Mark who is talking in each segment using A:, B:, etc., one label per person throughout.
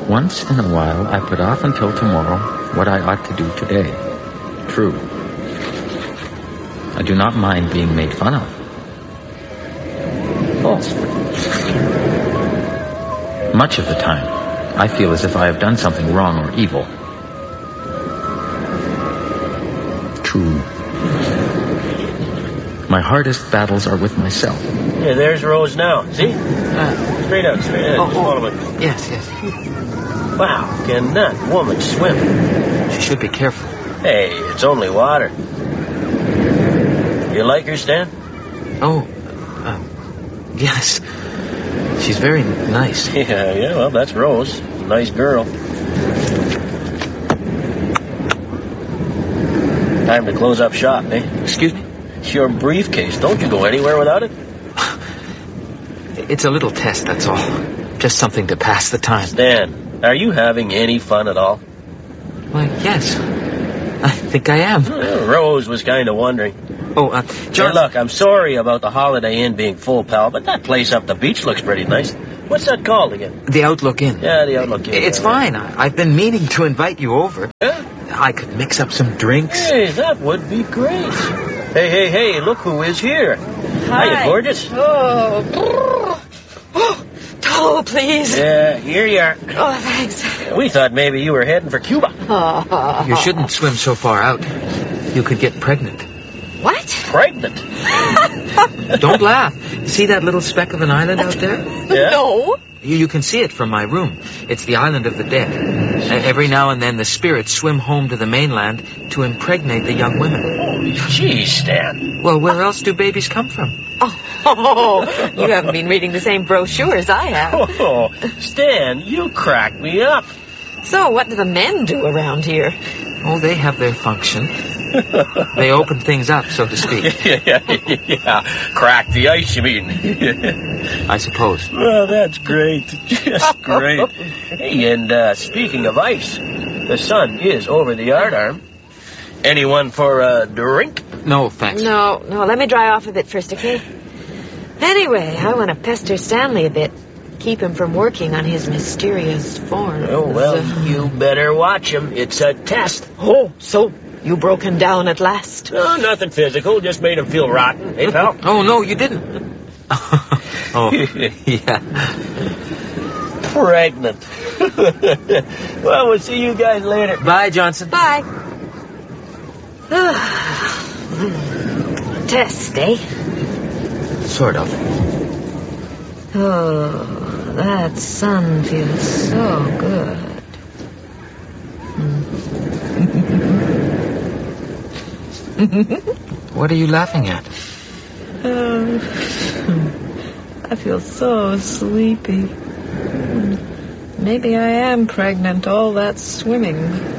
A: Once in a while, I put off until tomorrow what I ought to do today. True. I do not mind being made fun of. False. Much of the time, I feel as if I have done something wrong or evil. True. My hardest battles are with myself.
B: Yeah, there's Rose now. See? Straight out, straight ahead. Just follow me.
A: Yes.
B: Wow, can that woman swim?
A: She should be careful.
B: Hey, it's only water. You like her, Stan?
A: Yes. She's very nice.
B: Yeah, well, that's Rose. Nice girl. Time to close up shop, eh?
A: Excuse me?
B: It's your briefcase. Don't you go anywhere without it?
A: It's a little test, that's all. Just something to pass the time.
B: Stan, are you having any fun at all?
A: Why, yes. I think I am.
B: Rose was kind of wondering.
A: John...
B: Hey, look, I'm sorry about the Holiday Inn being full, pal, but that place up the beach looks pretty nice. What's that called again?
A: The Outlook Inn.
B: Yeah, the Outlook Inn.
A: It's fine. I've been meaning to invite you over.
B: Yeah?
A: I could mix up some drinks.
B: Hey, that would be great. Hey, look who is here.
C: Hi.
B: Hiya, gorgeous.
C: Oh, please.
B: Yeah, here you are.
C: Oh, thanks.
B: We thought maybe you were heading for Cuba.
A: You shouldn't swim so far out. You could get pregnant.
C: What?
B: Pregnant?
A: Don't laugh. See that little speck of an island out there?
B: Yeah?
C: No.
A: You can see it from my room. It's the island of the dead. Every now and then the spirits swim home to the mainland to impregnate the young women.
B: Holy jeez, Stan.
A: Well, where else do babies come from?
C: Oh, you haven't been reading the same brochure as I have.
B: Oh, Stan, you cracked me up.
C: So, what do the men do around here?
A: Oh, they have their function. They open things up, so to speak.
B: Yeah. Crack the ice, you mean?
A: I suppose.
B: Well, that's great. Just great. Hey, and speaking of ice, the sun is over the yardarm. Anyone for a drink?
A: No, thanks.
C: No, let me dry off a bit first, okay? Anyway, I want to pester Stanley a bit. Keep him from working on his mysterious forms.
B: Oh, well, you better watch him. It's a test.
C: Oh, so you broke him down at last?
B: No, nothing physical. Just made him feel rotten. Hey, pal?
A: Oh, no, you didn't. Oh, yeah.
B: Pregnant. Well, we'll see you guys later.
A: Bye, Johnson.
C: Bye. Test, eh?
A: Sort of.
C: Oh, that sun feels so good.
A: What are you laughing at?
C: I feel so sleepy. Maybe I am pregnant, all that swimming.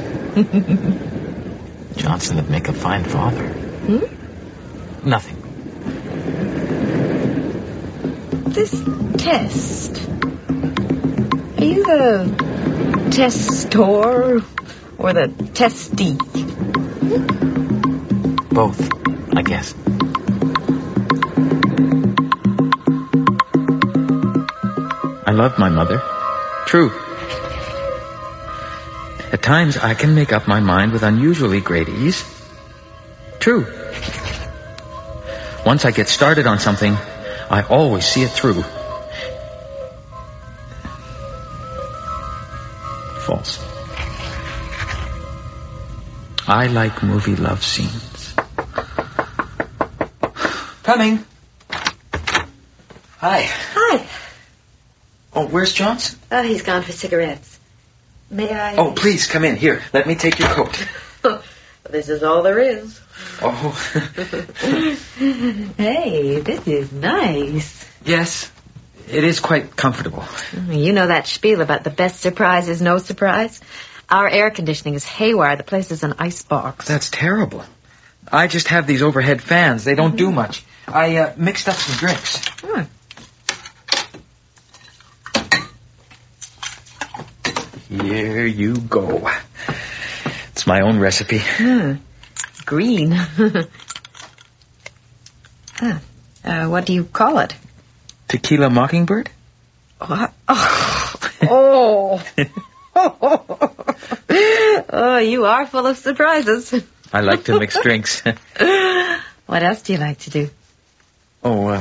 A: Johnson would make a fine father. Nothing.
C: This test. Are you the testor or the testee?
A: Both, I guess. I love my mother. True. At times I can make up my mind with unusually great ease. True. Once I get started on something, I always see it through. False. I like movie love scenes. Coming. Hi.
C: Hi.
A: Oh, where's Johnson?
C: He's gone for cigarettes. May I?
A: Oh, please, come in. Here, let me take your coat.
C: This is all there is.
A: Oh.
C: Hey, this is nice.
A: Yes, it is quite comfortable.
C: You know that spiel about the best surprise is no surprise? Our air conditioning is haywire. The place is an icebox.
A: That's terrible. I just have these overhead fans. They don't do much. I mixed up some drinks. Here you go. It's my own recipe.
C: Green. What do you call it?
A: Tequila Mockingbird?
C: Oh. Oh, you are full of surprises.
A: I like to mix drinks.
C: What else do you like to do?
A: Oh,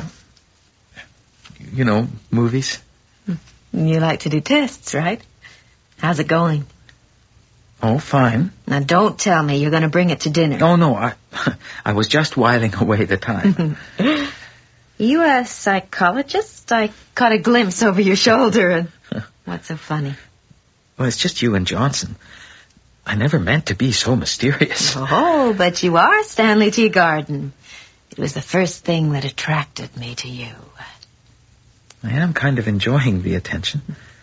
A: movies.
C: You like to do tests, right? How's it going?
A: Oh, fine.
C: Now, don't tell me you're going to bring it to dinner.
A: Oh, no, I was just whiling away the time.
C: You a psychologist? I caught a glimpse over your shoulder. And what's so funny?
A: Well, it's just you and Johnson. I never meant to be so mysterious.
C: Oh, but you are Stanley Teagarden. It was the first thing that attracted me to you.
A: I am kind of enjoying the attention.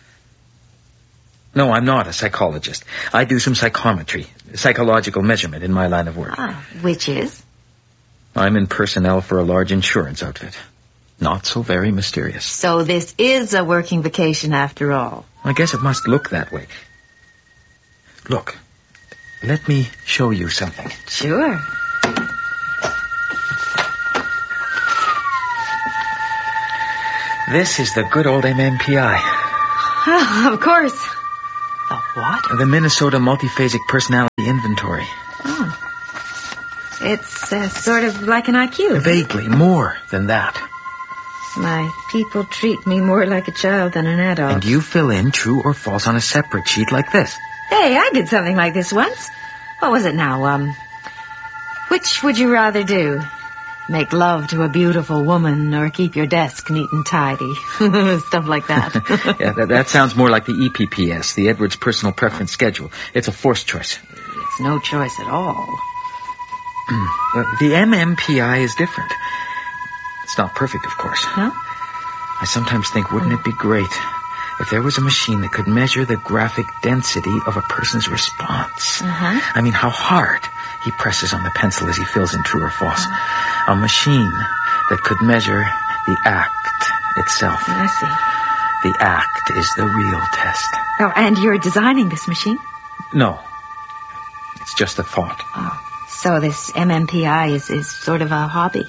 A: No, I'm not a psychologist. I do some psychometry, psychological measurement in my line of work.
C: Ah, which is?
A: I'm in personnel for a large insurance outfit. Not so very mysterious.
C: So this is a working vacation after all.
A: I guess it must look that way. Look, let me show you something.
C: Sure.
A: This is the good old MMPI.
C: Oh, of course. The what?
A: The Minnesota Multiphasic Personality Inventory.
C: Oh. It's sort of like an IQ.
A: Vaguely more than that.
C: My people treat me more like a child than an adult.
A: And you fill in true or false on a separate sheet like this.
C: Hey, I did something like this once. What was it now? Which would you rather do? Make love to a beautiful woman or keep your desk neat and tidy? Stuff like that.
A: Yeah, that sounds more like the EPPS, the Edwards Personal Preference Schedule. It's a forced choice.
C: It's no choice at all.
A: Well, the MMPI is different. It's not perfect, of course.
C: No?
A: I sometimes think, wouldn't it be great if there was a machine that could measure the graphic density of a person's response?
C: Uh-huh.
A: I mean, how hard he presses on the pencil as he fills in true or false. A machine that could measure the act itself.
C: I see.
A: The act is the real test.
C: Oh, and you're designing this machine?
A: No. It's just a thought.
C: Oh, so this MMPI is sort of a hobby?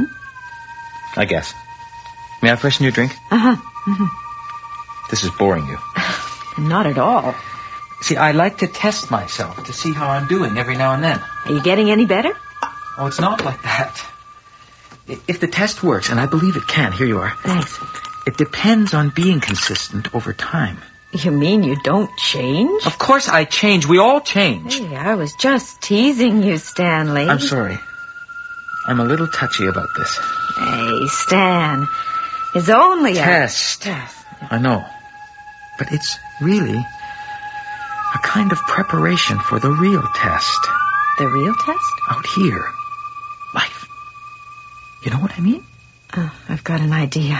A: I guess. May I freshen your drink?
C: Uh-huh. Mm-hmm.
A: This is boring you.
C: Not at all.
A: See, I like to test myself to see how I'm doing every now and then.
C: Are you getting any better?
A: Oh, it's not like that. If the test works, and I believe it can, here you are.
C: Thanks.
A: It depends on being consistent over time.
C: You mean you don't change?
A: Of course I change. We all change.
C: Hey, I was just teasing you, Stanley.
A: I'm sorry. I'm a little touchy about this.
C: Hey, Stan. It's only
A: test. I know. But it's really a kind of preparation for the real test.
C: The real test?
A: Out here. Life. You know what I mean?
C: Oh, I've got an idea.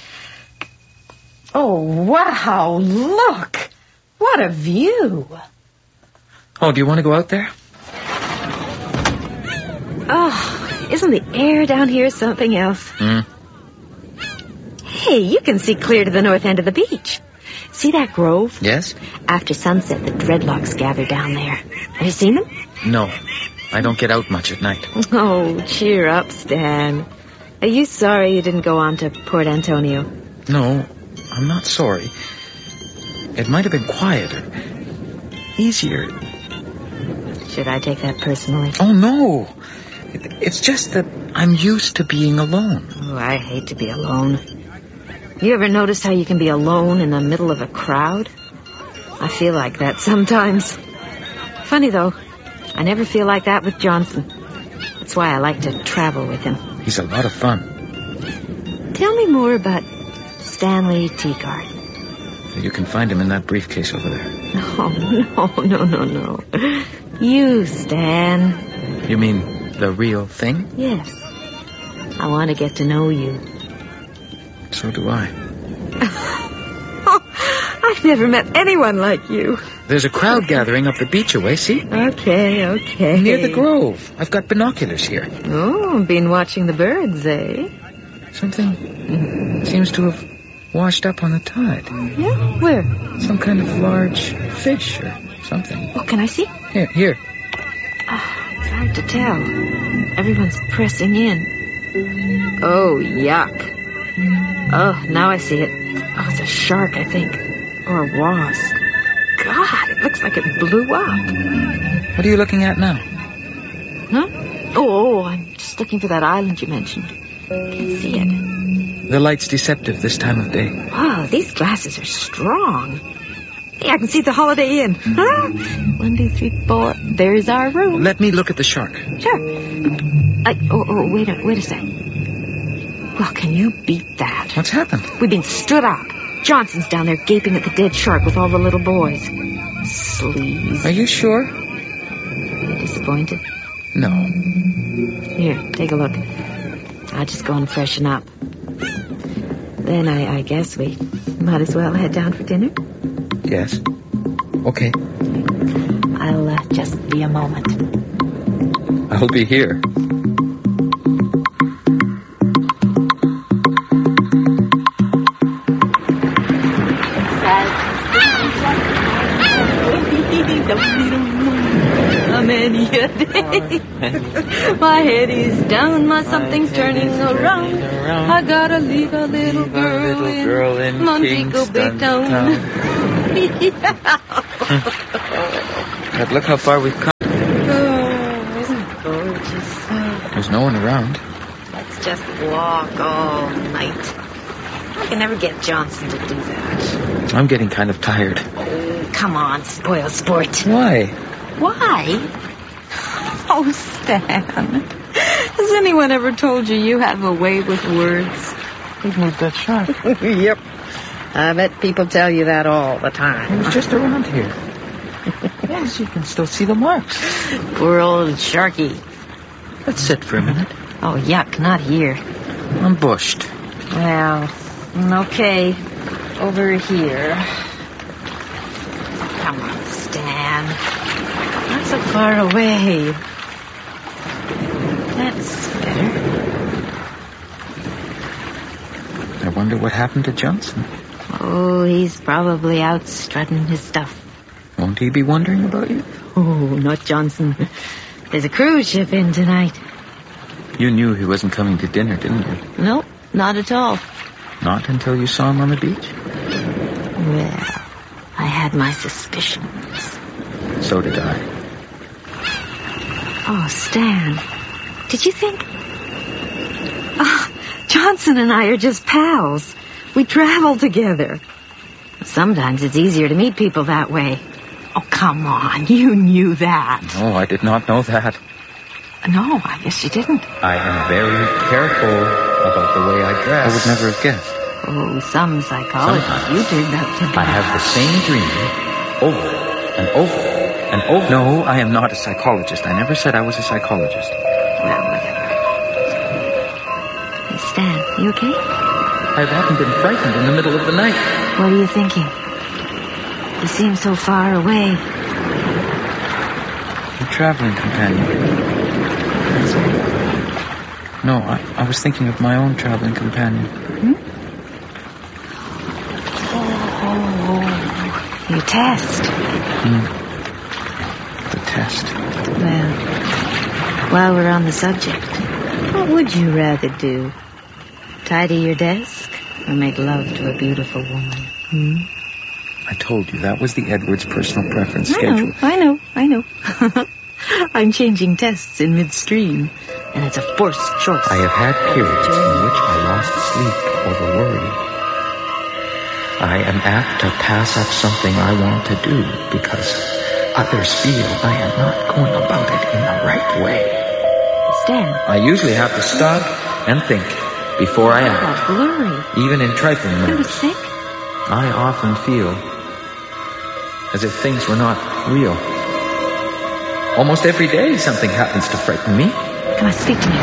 C: Oh, wow, look! What a view!
A: Oh, do you want to go out there?
C: Oh, isn't the air down here something else? Hey, you can see clear to the north end of the beach. See that grove?
A: Yes?
C: After sunset, the dreadlocks gather down there. Have you seen them?
A: No, I don't get out much at night.
C: Oh, cheer up, Stan. Are you sorry you didn't go on to Port Antonio?
A: No, I'm not sorry. It might have been quieter. Easier.
C: Should I take that personally?
A: Oh, no. It's just that I'm used to being alone.
C: Oh, I hate to be alone. You ever noticed how you can be alone in the middle of a crowd? I feel like that sometimes. Funny, though. I never feel like that with Johnson. That's why I like to travel with him.
A: He's a lot of fun.
C: Tell me more about Stanley Teagarden.
A: You can find him in that briefcase over there.
C: No. You, Stan.
A: You mean the real thing?
C: Yes. I want to get to know you.
A: So do I.
C: I've never met anyone like you.
A: There's a crowd gathering up the beach away, see?
C: Okay.
A: Near the grove. I've got binoculars here.
C: Oh, been watching the birds, eh?
A: Something seems to have washed up on the tide.
C: Yeah? Where?
A: Some kind of large fish or something.
C: Oh, can I see?
A: Here.
C: It's hard to tell. Everyone's pressing in. Oh, yuck. Oh, now I see it. Oh, it's a shark, I think. Or a wasp. God, looks like it blew up.
A: What are you looking at now?
C: Huh? Oh, I'm just looking for that island you mentioned. Can't see it.
A: The light's deceptive this time of day.
C: Wow, these glasses are strong. Hey, I can see the Holiday Inn. Huh? 1, 2, 3, 4. There's our room.
A: Let me look at the shark.
C: Sure. Wait a sec. Well, can you beat that?
A: What's happened?
C: We've been stood up. Johnson's down there gaping at the dead shark with all the little boys. Sleaze.
A: Are you sure?
C: Are you disappointed?
A: No.
C: Here, take a look. I'll just go and freshen up. Then I guess we might as well head down for dinner.
A: Yes. Okay.
C: I'll just be a moment.
A: I'll be here.
C: Many a day. My head is down, my something's turning around. I gotta leave a little girl in Montego Bay town.
A: But look how far we've come.
C: Oh, isn't it gorgeous?
A: There's no one around.
C: Let's just walk all night. I can never get Johnson to do that.
A: I'm getting kind of tired.
C: Oh, come on, spoil sport.
A: Why?
C: Why? Oh, Stan. Has anyone ever told you have a way with words?
A: We've moved that shark.
C: Yep. I bet people tell you that all the time.
A: It was just around here. Yes, you can still see the marks.
C: Poor old Sharky.
A: Let's sit for a minute.
C: Oh, yuck, not here.
A: I'm bushed.
C: Well, okay. Over here. Come on, Stan. Not so far away. That's better.
A: I wonder what happened to Johnson.
C: Oh, he's probably out strutting his stuff.
A: Won't he be wondering about you?
C: Oh, not Johnson. There's a cruise ship in tonight.
A: You knew he wasn't coming to dinner, didn't you?
C: Nope, not at all.
A: Not until you saw him on the beach?
C: Well, I had my suspicions.
A: So did I.
C: Oh, Stan, did you think... Oh, Johnson and I are just pals. We travel together. Sometimes it's easier to meet people that way. Oh, come on, you knew that.
A: No, I did not know that.
C: No, I guess you didn't.
A: I am very careful about the way I dress. I would never have guessed.
C: Oh, some psychologists
A: Sometimes.
C: you turned out to be.
A: I have the same dream over and over and over. No, I am not a psychologist. I never said I was a psychologist.
C: Well, whatever. Hey, Stan, you okay?
A: I haven't been frightened in the middle of the night.
C: What are you thinking? You seem so far away.
A: Your traveling companion.
C: That's right.
A: No, I was thinking of my own traveling companion.
C: Oh, your test.
A: The test.
C: Well, while we're on the subject, what would you rather do? Tidy your desk or make love to a beautiful woman?
A: I told you that was the Edwards personal preference schedule.
C: I know. I'm changing tests in midstream, and it's a forced choice.
A: I have had periods in which I lost sleep over worry. I am apt to pass up something I want to do because others feel I am not going about it in the right way.
C: Stan.
A: I usually have to stop and think before I act.
C: That's blurry.
A: Even in trifling
C: You were
A: matters.
C: sick?
A: I often feel as if things were not real. Almost every day something happens to frighten me.
C: Come on, speak to me.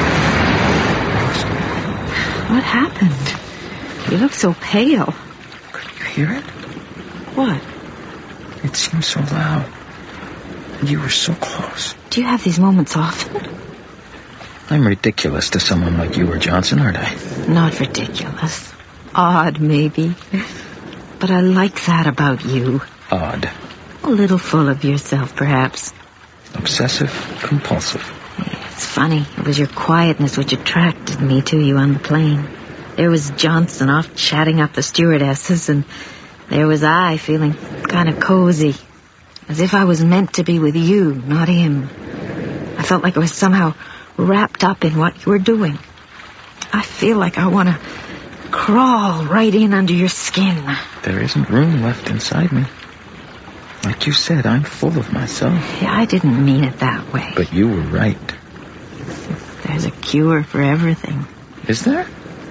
C: What happened? You look so pale.
A: Could you hear it?
C: What?
A: It seemed so loud. And you were so close.
C: Do you have these moments often?
A: I'm ridiculous to someone like you or Johnson, aren't I?
C: Not ridiculous. Odd, maybe. But I like that about you.
A: Odd.
C: A little full of yourself, perhaps.
A: Obsessive, compulsive.
C: It's funny. It was your quietness which attracted me to you on the plane. There was Johnson off chatting up the stewardesses, and there was I feeling kind of cozy. As if I was meant to be with you, not him. I felt like I was somehow wrapped up in what you were doing. I feel like I want to crawl right in under your skin.
A: There isn't room left inside me. Like you said, I'm full of myself.
C: Yeah, I didn't mean it that way.
A: But you were right.
C: There's a cure for everything.
A: Is there?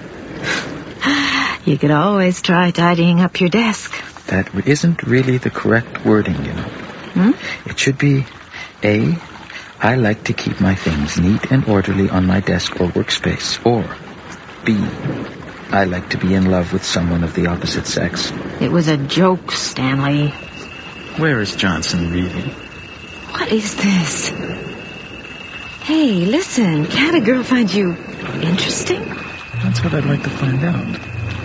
C: You could always try tidying up your desk.
A: That isn't really the correct wording, you know. It should be, A, I like to keep my things neat and orderly on my desk or workspace. Or, B, I like to be in love with someone of the opposite sex.
C: It was a joke, Stanley.
A: Where is Johnson really?
C: What is this? Hey, listen, can't a girl find you interesting?
A: That's what I'd like to find out.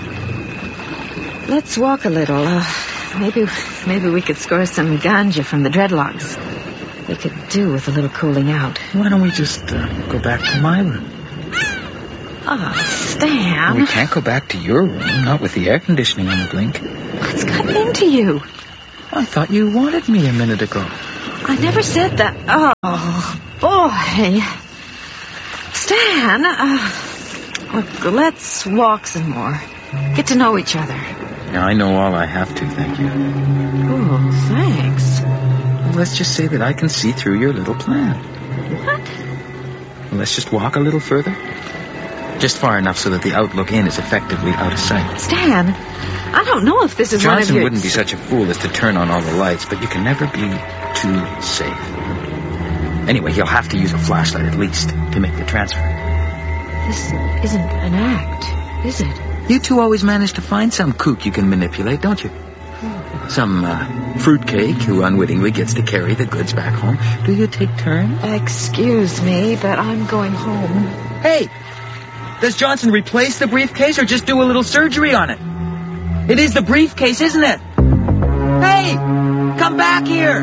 C: Let's walk a little. Maybe we could score some ganja from the dreadlocks. We could do with a little cooling out.
A: Why don't we just go back to my room?
C: Oh, Stan.
A: We can't go back to your room, not with the air conditioning on the blink.
C: What's gotten into you?
A: I thought you wanted me a minute ago.
C: I never said that. Oh, boy. Stan, look, let's walk some more. Get to know each other.
A: Now, I know all I have to, thank you.
C: Oh, thanks.
A: Well, let's just say that I can see through your little plan.
C: What?
A: Well, let's just walk a little further. Just far enough so that the outlook in is effectively out of sight.
C: Stan, I don't know if this is one of
A: Johnson
C: your...
A: wouldn't be such a fool as to turn on all the lights, but you can never be too safe. Anyway, he'll have to use a flashlight at least to make the transfer.
C: This isn't an act, is it?
A: You two always manage to find some kook you can manipulate, don't you? Some fruitcake who unwittingly gets to carry the goods back home. Do you take turns?
C: Excuse me, but I'm going home.
A: Hey! Does Johnson replace the briefcase or just do a little surgery on it? It is the briefcase, isn't it? Hey! Come back here!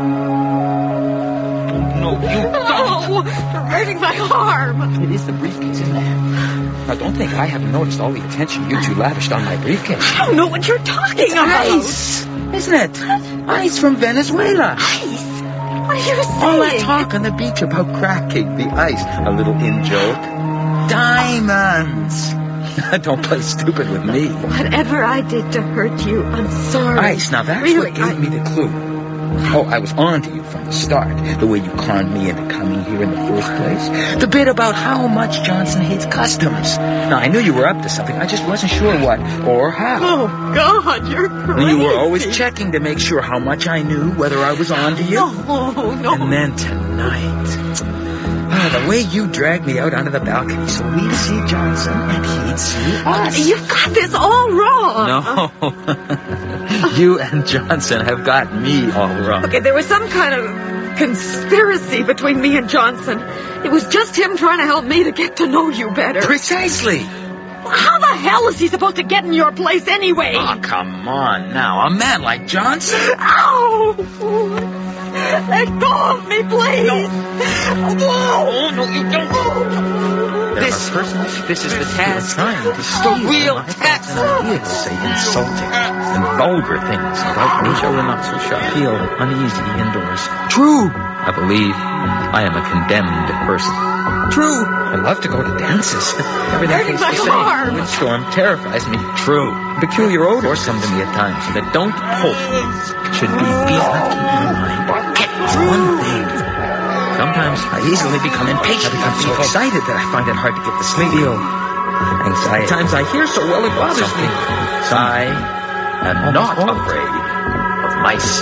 A: No, you don't!
C: You're hurting my arm!
A: It is the briefcase, isn't it? Now, don't think I haven't noticed all the attention you two lavished on my briefcase.
C: I don't know what you're talking about!
A: Ice! Isn't it? Ice from Venezuela.
C: Ice? What are you saying?
A: All that talk on the beach about cracking the ice. A little in-joke. Diamonds! Don't play stupid with me.
C: Whatever I did to hurt you, I'm sorry.
A: Ice, now that's
C: really,
A: what gave me the clue. Oh, I was on to you from the start. The way you conned me into coming here in the first place. The bit about how much Johnson hates customs. Now, I knew you were up to something. I just wasn't sure what or how.
C: Oh, God, you're crazy.
A: You were always checking to make sure how much I knew, whether I was on to you.
C: No.
A: And then tonight... the way you dragged me out onto the balcony so we'd see Johnson and he'd see us.
C: You've got this all wrong.
A: No. You and Johnson have got me all wrong.
C: Okay, there was some kind of conspiracy between me and Johnson. It was just him trying to help me to get to know you better.
A: Precisely.
C: How the hell is he supposed to get in your place anyway?
A: Oh, come on now. A man like Johnson?
C: Ow! Let go of me, please!
A: No, you don't. This is the task. This is the real task. Ideas say insulting and vulgar things about me. Show not so sharp. Feel uneasy indoors. True. I believe I am a condemned person. True. I love to go to dances. Everything
C: my arm.
A: Windstorm terrifies me. True. Peculiar odors come to me at times that don't hope should be beaten in mind. One thing. Sometimes I easily become impatient. I become so excited that I find it hard to get to sleep. Anxiety. Sometimes I hear so well it bothers me. I am not afraid of mice.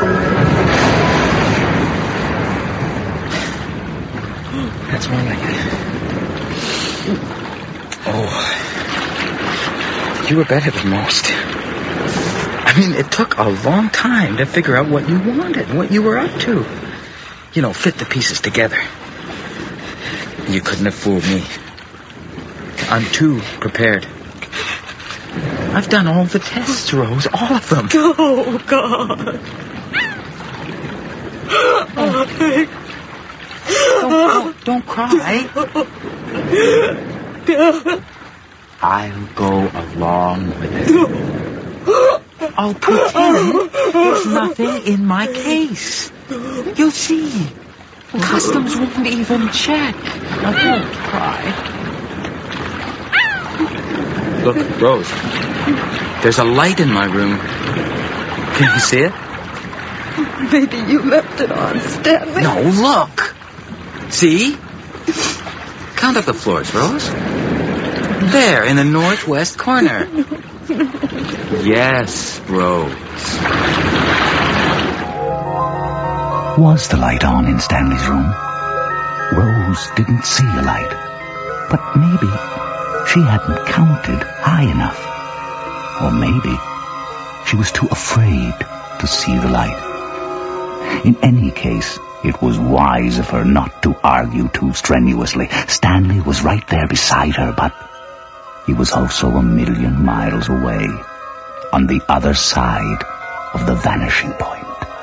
A: That's more like it. Oh. You were better than most. I mean, it took a long time to figure out what you wanted, what you were up to. You know, fit the pieces together. You couldn't have fooled me. I'm too prepared. I've done all the tests, Rose, all of them.
C: Oh, God.
A: Don't cry. I'll go along with it.
D: I'll pretend there's nothing in my case. You'll see. Customs won't even check. Now don't cry.
E: Look, Rose. There's a light in my room. Can you see it?
C: Maybe you left it on, Stanley.
E: No, look. See? Count up the floors, Rose. There, in the northwest corner. Yes, Rose.
F: Was the light on in Stanley's room? Rose didn't see a light, but maybe she hadn't counted high enough. Or maybe she was too afraid to see the light. In any case, it was wise of her not to argue too strenuously. Stanley was right there beside her, but he was also 1,000,000 miles away, on the other side of the vanishing point.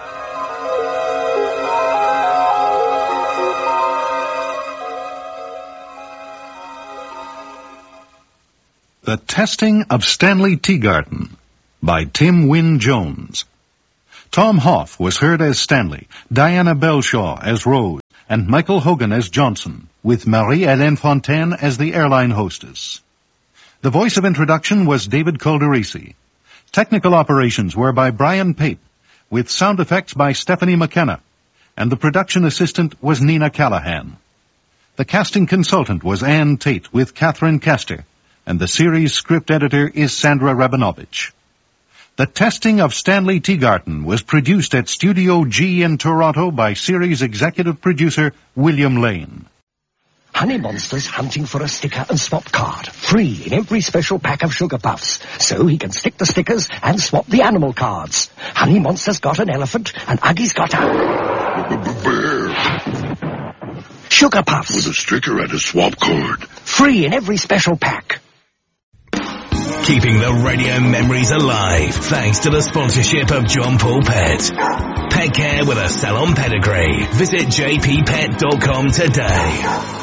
G: The Testing of Stanley Teagarden by Tim Wynne Jones. Tom Hoff was heard as Stanley, Diana Belshaw as Rose, and Michael Hogan as Johnson, with Marie-Hélène Fontaine as the airline hostess. The voice of introduction was David Calderisi. Technical operations were by Brian Pape, with sound effects by Stephanie McKenna, and the production assistant was Nina Callahan. The casting consultant was Ann Tate with Catherine Castor, and the series script editor is Sandra Rabinovich. The Testing of Stanley Teagarden was produced at Studio G in Toronto by series executive producer William Lane.
H: Honey Monster's hunting for a sticker and swap card, free in every special pack of Sugar Puffs, so he can stick the stickers and swap the animal cards. Honey Monster's got an elephant, and Uggie's got a
I: bear.
H: Sugar Puffs.
I: With a sticker and a swap card.
H: Free in every special pack.
J: Keeping the radio memories alive thanks to the sponsorship of John Paul Pet. Pet care with a salon pedigree. Visit jppet.com today.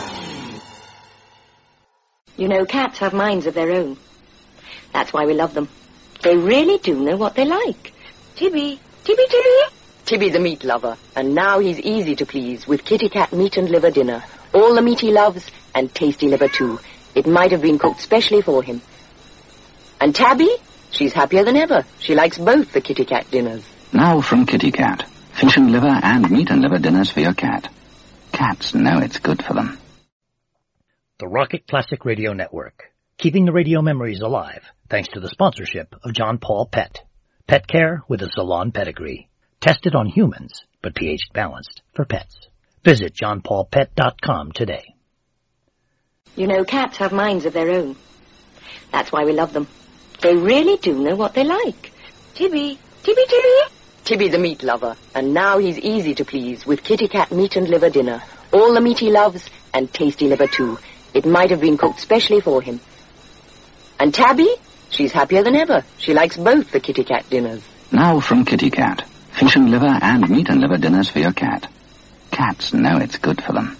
K: You know, cats have minds of their own. That's why we love them. They really do know what they like. Tibby, Tibby, Tibby. Tibby the meat lover, and now he's easy to please with Kitty Cat meat and liver dinner. All the meat he loves, and tasty liver too. It might have been cooked specially for him. And Tabby? She's happier than ever. She likes both the Kitty Cat dinners.
F: Now from Kitty Cat. Fish and liver and meat and liver dinners for your cat. Cats know it's good for them.
L: The Rocket Classic Radio Network. Keeping the radio memories alive thanks to the sponsorship of John Paul Pet. Pet care with a salon pedigree. Tested on humans, but pH balanced for pets. Visit johnpaulpet.com today.
K: You know, cats have minds of their own. That's why we love them. They really do know what they like. Tibby, Tibby, Tibby. Tibby the meat lover, and now he's easy to please with Kitty Cat meat and liver dinner. All the meat he loves, and tasty liver too. It might have been cooked specially for him. And Tabby? She's happier than ever. She likes both the Kitty Cat dinners.
F: Now from Kitty Cat. Fish and liver and meat and liver dinners for your cat. Cats know it's good for them.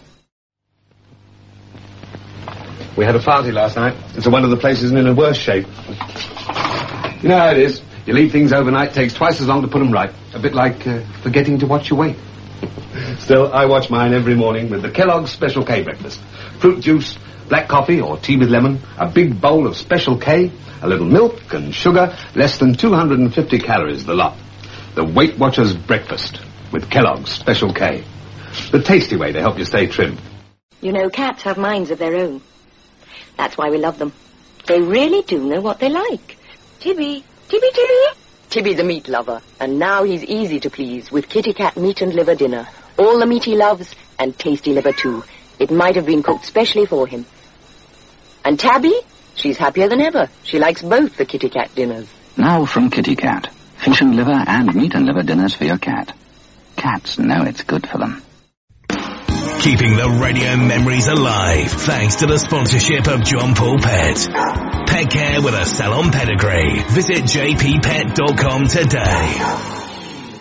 M: We had a party last night. It's one of the places in a worse shape. You know how it is. You leave things overnight, takes twice as long to put them right. A bit like forgetting to watch your weight. Still, I watch mine every morning with the Kellogg's Special K breakfast. Fruit juice, black coffee or tea with lemon, a big bowl of Special K, a little milk and sugar, less than 250 calories the lot. The Weight Watchers breakfast with Kellogg's Special K. The tasty way to help you stay trim.
K: You know, cats have minds of their own. That's why we love them. They really do know what they like. Tibby, Tibby, Tibby. Tibby the meat lover, and now he's easy to please with Kitty Cat meat and liver dinner. All the meat he loves, and tasty liver too. It might have been cooked specially for him. And Tabby? She's happier than ever. She likes both the Kitty Cat dinners.
F: Now from Kitty Cat. Fish and liver and meat and liver dinners for your cat. Cats know it's good for them.
J: Keeping the radio memories alive thanks to the sponsorship of John Paul Pet. Pet care with a salon pedigree. Visit jppet.com today.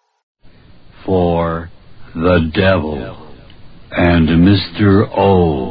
N: For the devil and Mr. O.